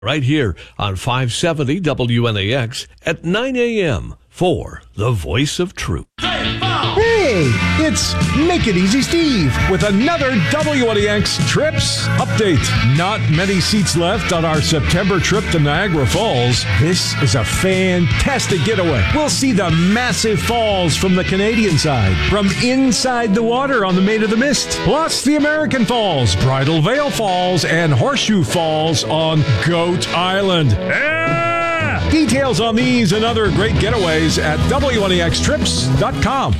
Right here on 570 WNAX at 9 a.m. for the Voice of Truth. Hey, it's Make It Easy Steve with another WNAX Trips update. Not many seats left on our September trip to Niagara Falls. This is a fantastic getaway. We'll see the massive falls from the Canadian side, from inside the water on the Maid of the Mist, plus the American Falls, Bridal Veil Falls, and Horseshoe Falls on Goat Island. Details on these and other great getaways at WNAXtrips.com.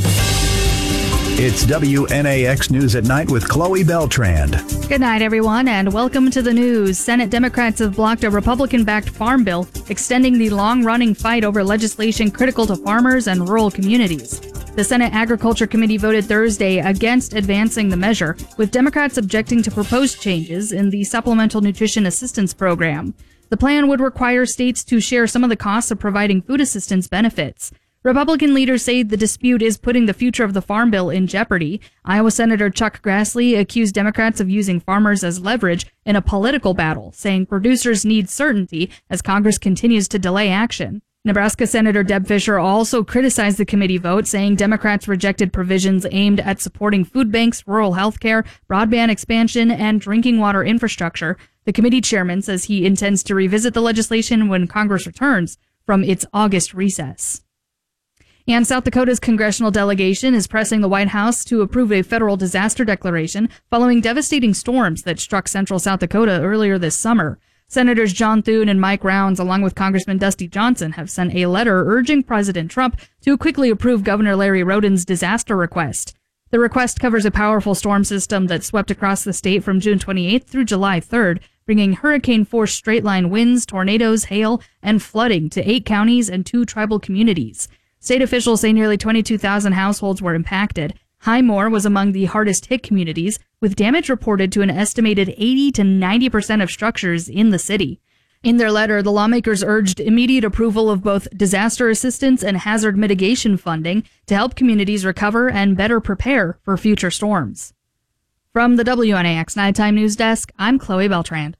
It's WNAX News at Night with Chloe Beltrand. Good night, everyone, and welcome to the news. Senate Democrats have blocked a Republican-backed farm bill extending the long-running fight over legislation critical to farmers and rural communities. The Senate Agriculture Committee voted Thursday against advancing the measure, with Democrats objecting to proposed changes in the Supplemental Nutrition Assistance Program. The plan would require states to share some of the costs of providing food assistance benefits. Republican leaders say the dispute is putting the future of the Farm Bill in jeopardy. Iowa Senator Chuck Grassley accused Democrats of using farmers as leverage in a political battle, saying producers need certainty as Congress continues to delay action. Nebraska Senator Deb Fischer also criticized the committee vote, saying Democrats rejected provisions aimed at supporting food banks, rural health care, broadband expansion, and drinking water infrastructure. The committee chairman says he intends to revisit the legislation when Congress returns from its August recess. And South Dakota's congressional delegation is pressing the White House to approve a federal disaster declaration following devastating storms that struck central South Dakota earlier this summer. Senators John Thune and Mike Rounds, along with Congressman Dusty Johnson, have sent a letter urging President Trump to quickly approve Governor Larry Roden's disaster request. The request covers a powerful storm system that swept across the state from June 28th through July 3rd, bringing hurricane-force straight-line winds, tornadoes, hail, and flooding to 8 counties and 2 tribal communities. State officials say nearly 22,000 households were impacted. Highmore was among the hardest-hit communities, with damage reported to an estimated 80 to 90% of structures in the city. In their letter, the lawmakers urged immediate approval of both disaster assistance and hazard mitigation funding to help communities recover and better prepare for future storms. From the WNAX Nighttime News Desk, I'm Chloe Beltrand.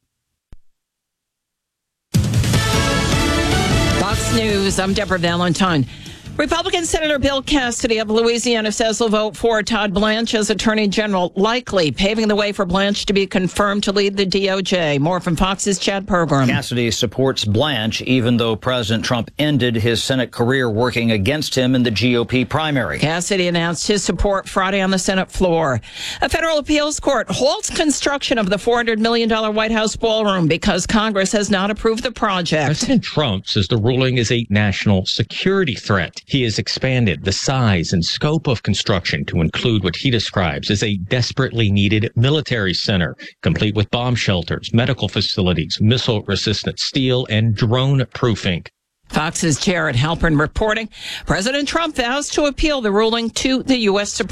Fox News, I'm Deborah Valentine. Republican Senator Bill Cassidy of Louisiana says he'll vote for Todd Blanche as Attorney General, likely paving the way for Blanche to be confirmed to lead the DOJ. More from Fox's Chad Pergram. Cassidy supports Blanche, even though President Trump ended his Senate career working against him in the GOP primary. Cassidy announced his support Friday on the Senate floor. A federal appeals court halts construction of the $400 million White House ballroom because Congress has not approved the project. President Trump says the ruling is a national security threat. He has expanded the size and scope of construction to include what he describes as a desperately needed military center, complete with bomb shelters, medical facilities, missile-resistant steel, and drone-proofing. Fox's Jared Halpern reporting President Trump vows to appeal the ruling to the U.S. Supreme